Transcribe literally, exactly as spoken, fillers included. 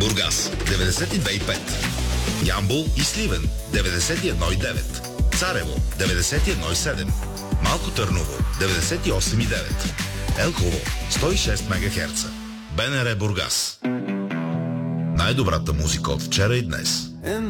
Бургас деветдесет и две и пет, Ямбол и Сливен деветдесет и едно и девет, Царево деветдесет и едно и седем, Малко Търново деветдесет и осем и девет, Елхово сто и шест мегахерца. БНР Бургас. Най-добрата музика от вчера и днес.